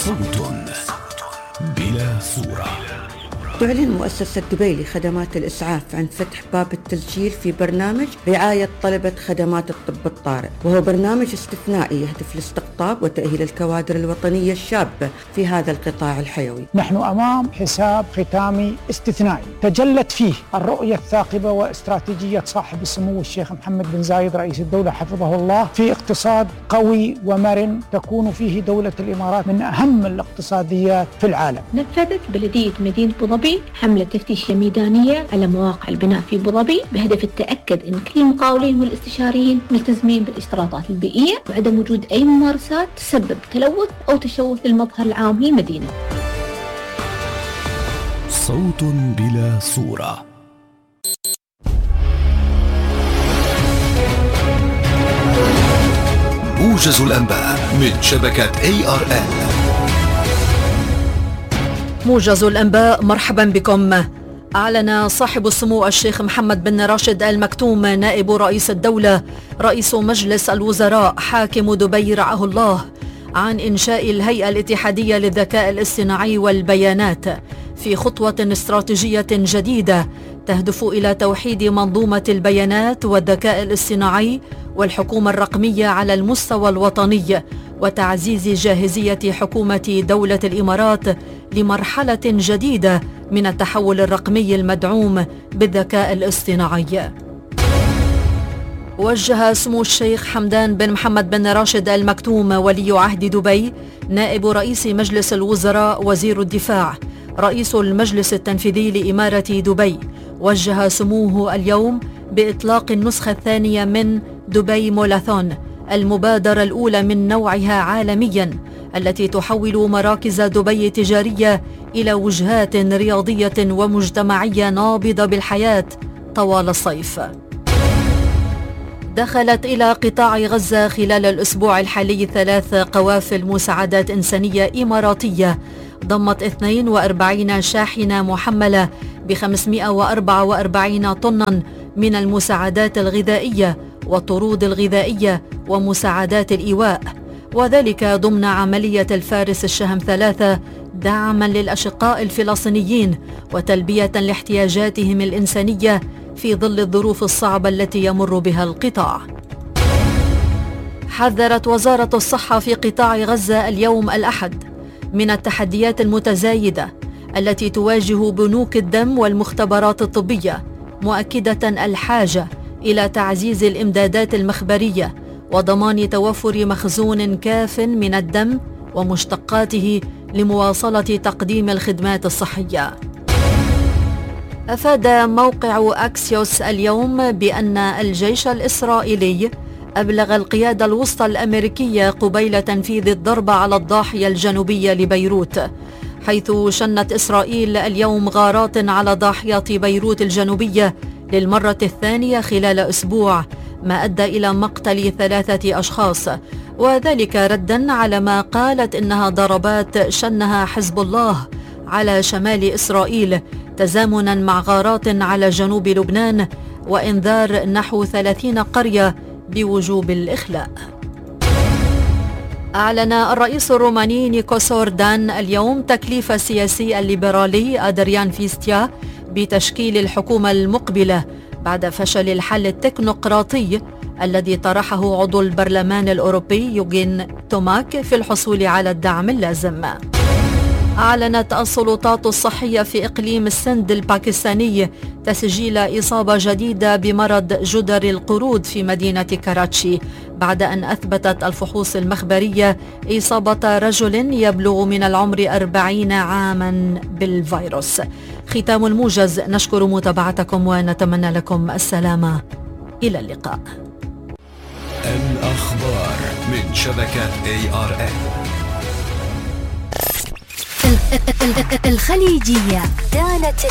صوت بلا صورة. تعلن مؤسسة دبي لخدمات الإسعاف عن فتح باب التسجيل في برنامج رعاية طلبة خدمات الطب الطارئ، وهو برنامج استثنائي يهدف لاستقطاب وتأهيل الكوادر الوطنية الشابة في هذا القطاع الحيوي. نحن أمام حساب ختامي استثنائي تجلت فيه الرؤية الثاقبة واستراتيجية صاحب السمو الشيخ محمد بن زايد رئيس الدولة حفظه الله في اقتصاد قوي ومرن تكون فيه دولة الإمارات من أهم الاقتصاديات في العالم. نفذت بلدية مدينة أبو ظبي حملة تفتيشية ميدانية على مواقع البناء في أبو ظبي بهدف التأكد أن كل المقاولين والاستشاريين ملتزمين بالاشتراطات البيئية وعدم وجود أي ممارسات تسبب تلوث أو تشوه للمظهر العام للمدينة. صوت بلا صورة. موجز الأنباء من شبكة ARN. موجز الأنباء، مرحبا بكم. أعلن صاحب السمو الشيخ محمد بن راشد آل مكتوم نائب رئيس الدولة رئيس مجلس الوزراء حاكم دبي رعاه الله عن إنشاء الهيئة الاتحادية للذكاء الاصطناعي والبيانات في خطوة استراتيجية جديدة تهدف إلى توحيد منظومة البيانات والذكاء الاصطناعي والحكومة الرقمية على المستوى الوطني، وتعزيز جاهزية حكومة دولة الإمارات لمرحلة جديدة من التحول الرقمي المدعوم بالذكاء الاصطناعي. وجه سمو الشيخ حمدان بن محمد بن راشد آل مكتوم ولي عهد دبي نائب رئيس مجلس الوزراء وزير الدفاع رئيس المجلس التنفيذي لإمارة دبي، وجه سموه اليوم بإطلاق النسخة الثانية من دبي مولثون، المبادرة الأولى من نوعها عالمياً التي تحول مراكز دبي التجارية إلى وجهات رياضية ومجتمعية نابضة بالحياة طوال الصيف. دخلت إلى قطاع غزة خلال الأسبوع الحالي 3 قوافل مساعدات إنسانية إماراتية ضمت 42 شاحنة محملة ب 544 طناً من المساعدات الغذائية والطرود الغذائية ومساعدات الإيواء، وذلك ضمن عملية الفارس الشهم 3 دعماً للأشقاء الفلسطينيين وتلبية لاحتياجاتهم الإنسانية في ظل الظروف الصعبة التي يمر بها القطاع. حذرت وزارة الصحة في قطاع غزة اليوم الأحد من التحديات المتزايدة التي تواجه بنوك الدم والمختبرات الطبية، مؤكدة الحاجة إلى تعزيز الإمدادات المخبرية وضمان توفر مخزون كاف من الدم ومشتقاته لمواصلة تقديم الخدمات الصحية. أفاد موقع أكسيوس اليوم بأن الجيش الإسرائيلي أبلغ القيادة الوسطى الأمريكية قبيل تنفيذ الضربة على الضاحية الجنوبية لبيروت، حيث شنت إسرائيل اليوم غارات على ضاحية بيروت الجنوبية للمرة الثانية خلال أسبوع، ما أدى إلى مقتل 3 أشخاص، وذلك رداً على ما قالت إنها ضربات شنها حزب الله على شمال إسرائيل تزامناً مع غارات على جنوب لبنان وإنذار نحو 30 قرية بوجوب الإخلاء. أعلن الرئيس الروماني نيكوس أوردان اليوم تكليف السياسي الليبرالي أدريان فيستيا بتشكيل الحكومة المقبلة بعد فشل الحل التكنوقراطي الذي طرحه عضو البرلمان الأوروبي يوغين توماك في الحصول على الدعم اللازم. أعلنت السلطات الصحية في إقليم السند الباكستاني تسجيل إصابة جديدة بمرض جدري القرود في مدينة كراتشي، بعد أن أثبتت الفحوص المخبرية إصابة رجل يبلغ من العمر 40 عاما بالفيروس. ختام الموجز، نشكر متابعتكم ونتمنى لكم السلامة. إلى اللقاء. الأخبار من شبكة ARN. الخليجية كانت